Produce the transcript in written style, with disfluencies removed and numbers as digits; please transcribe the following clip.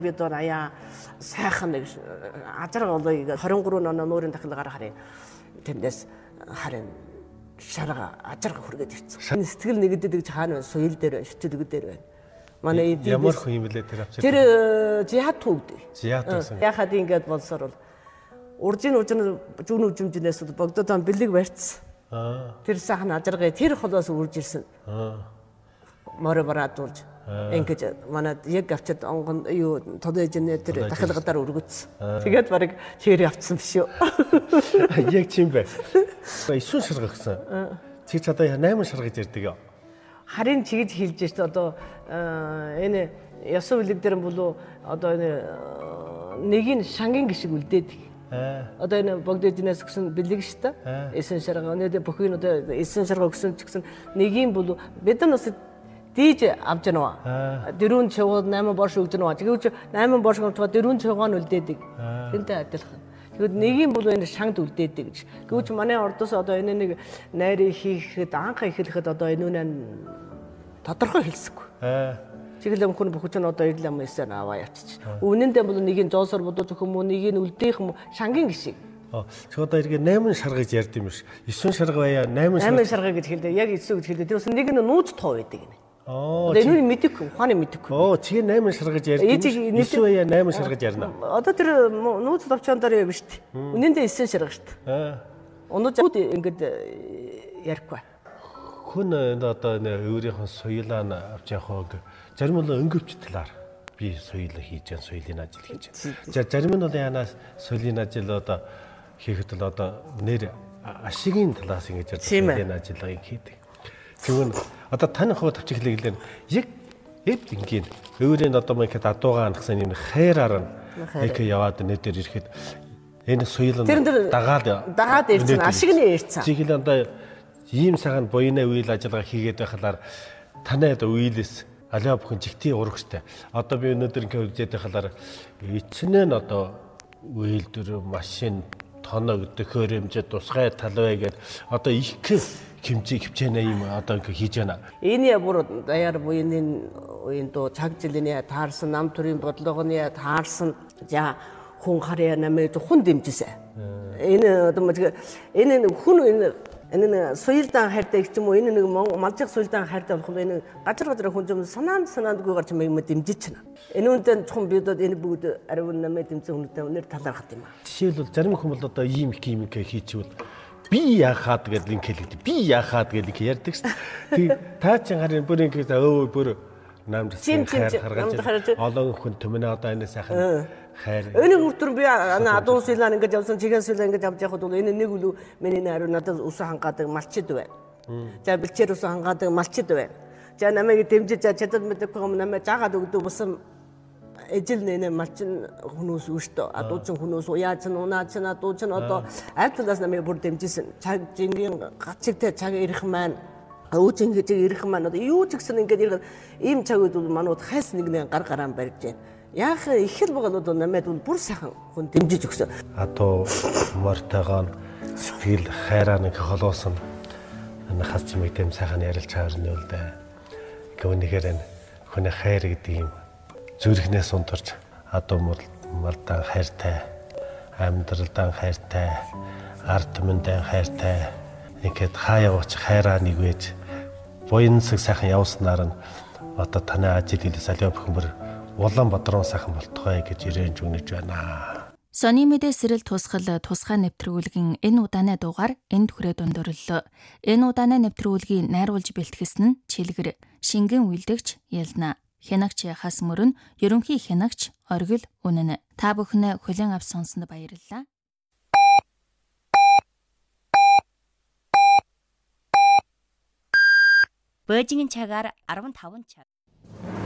бид аяа сайхан нэг ажраг олыг 23 оноо нуурын дахилгаар харъя. Тэндээс харин шарга ажраг хүргээд ирсэн. Сэтгэл нэгдэдэг хаана соёл дээр шүтдэг дээр байна. Манай ямар хүн юм бэлээ тэр авчир. Тэр жиhat төвд. Яхад ингэж болсоор бол уржин зүүн үжимжнээс богдод бэлэг барьцсан. Тэр сайхан ажрагыг тэр холоос үрж ирсэн. Море бараадуулж ингэж манай яг авчид онгон юу тодожны тэр дахилгадаар өргөцсөн. Тэгээд барыг чээр явцсан биш үү. Яг тийм бай. Исүн шарга гэсэн. Чи одоо 8 шарга гэж ярьдаг юу? Харин чигж хэлж шүү дээ. Одоо энэ ясуу билэг дээр болов одоо энэ нэгийн шангийн гişиг үлдээдэг. Одоо энэ богдоднаас гэсэн бэлэг шүү дээ. Эсэн шарга өнөөдөр бүхний одоо эсэн шарга өгсөн ч гэсэн нэгийн болов бид нар бас диж авч яана. Дөрөв чавууд 8 борш өгж яана. Тэгвэл 8 борш гоо дөрөв чавгаа нь үлдээдэг. Тэнтэй адилхан. Тэгвэл нэгийн бол энэ шангд үлдээдэг гэж. Гэвч манай ордоос одоо энэ нэг найрыг хийхэд анх эхлэхэд одоо энэ үнэ тодорхой хэлсэхгүй. Чиглэм хүн бүхч нь одоо ирлэм эсээр аваа явчих. Үнэндээ бол нэгийн зоосоор бодож өгөх юм уу, нэгийг үлдээх юм уу, шангийн гişиг. Чи одоо эргээ 8 шарга гэж ярьд юм биш. 9 шарга бая 8 шарга гэж хэлдэг. Яг 9 гэж хэлдэг. Тэр бас нэг нь нууц тоо байдаг юм. Энэ мэдэхгүй, ухааны мэдэхгүй. Чи 8 шарга гэж ярьд. 9 бая 8 шарга гэж ярина. Одоо тэр нууц товчондоор явж штт. Үнэндээ 9 шарга штт. Өнөө зүүд ингэж ярихгүй. Хүн одоо өөрийнхөө соёлоо авч явах зарим нь өнгөвч талаар би соёлоо хийж байгаа, соёлын ажил хийж байгаа. Зарим нь бол яана соёлын ажил одоо хийхэд л одоо нэр ашигын талаас ингэж соёлын ажиллагааг хийдэг. Тэгвэл одоо таны хувьд авч эхлэглээ яг ингийн өөрийн одоо мэхэд адуугаа анхсан юм хайраар нь яваад нэтээр ирэхэд энэ соёл нь дагаад ирсэн ашиг нь ирсэн. Чиглэл одоо ийм сайхан буйнаа үйл ажиллагаа хийгээд байхлаар танай одоо үйлээс алиа бүхэн жигтийн урагштай. Одоо би өнөөдөр ингэ үзээд байхлаар эцнээ нь одоо үйлдвэр, машин, тоног, төхөөрөмжөд, тусгай талбай гэдэг одоо их хэмжээний юм одоо ингэ хийж байна. Энэ бүр даяар буйны уяндоо цаг жилийн таарсан нам төрийн бодлогоны таарсан за хүн харьяа намайг хүн дэмжсэн. Энэ одоо энэ хүн энэ соёлдан хайртай гэх юм уу энэ нэг малжиг соёлдан хайртай болох энэ газар хүн юм санаандгүйгээр ч юм дэмжиж байна. Энэ үнэндээ чухам бидод энэ бүгд ариун намайг дэмжсэн хүнтэй өнөр талаархад юм аа. Жишээлбэл зарим хүн бол одоо ийм хийчихвэл би яахаад гэдэг ингэ хэлдэг. Би яахаад гэдэг ярьдаг шүү дээ. Та ч харин бүр ингэ бүр намд харгаж олон хүн төмнө одоо энэ сайхан хайр. Энэ хүртэр би адуу сэлэн ингэж явсан чигэн сэлэн ингэж авч явхад бол энэ нэг үл миний ариун надад ус хангаадаг малчид байна. За бэлчээр ус хангаадаг малчид байна. За намайг дэмжиж чадад мэдэхгүй юм намайг жаагаад өгдөг бусам ижил нэ малчин хүмүүс үүштэй адуучин хүмүүс уяач нь унаач нь адууч нь одоо аль талаас намайг бүр дэмжижсэн. Цаг жингийн гацигтэй цаг ирэх маань өөжин гэж ирэх маань одоо юу ч гэсэн ингэж ийм цагууд бол манууд хайс нэг гар гараан барьж байна. Яах их л байгаа бол намайг бүр сайхан хүн дэмжиж өгсөн. Адуу мортойгоо сэтгэл хайраа нэг холоосон энэ хас чимэг дэм сайхан ярилж чаарны үл дээ. Гүнэхээр энэ хүний хайр гэдэг юм зүрхнээс унтарч адуу мардан хайртай, амьдралдан хайртай, ард түмэндээ хайртай ингээд хаяа ууч хайраа нэгвэж буянсаг сайхан явснаар нь одоо танай ажил хэлээс алиа бүхэн бүр Улаанбаатар сайхан болтугай гэж ирээн жүгнэж байна. Сони мэдээ сэрэл тусгал тусгай нэвтрүүлгийн энэ удааны дугаар энд хүрээ дундуурлаа. Энэ удааны нэвтрүүлгийг найруулж бэлтгэсэн нь Чилгэр, шингэн үйлдэгч Ялна, хянагч Хас мөрөн, ерөнхий хянагч Оргил Үнэн. Та бүхэн хүлээн авч сонссонд баярлалаа. Бөөжингийн цагаар 15 цаг.